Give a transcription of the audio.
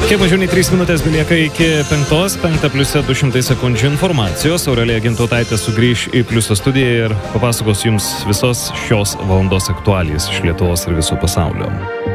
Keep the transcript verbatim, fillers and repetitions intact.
Kiek mažiau nei trys minutės belieka iki penktos, penktą pliuse du šimtai sekundžių informacijos. Aurelija Gintautaitė sugrįš į Pliuso studiją ir papasakos jums visos šios valandos aktualijas iš Lietuvos ir viso pasaulio.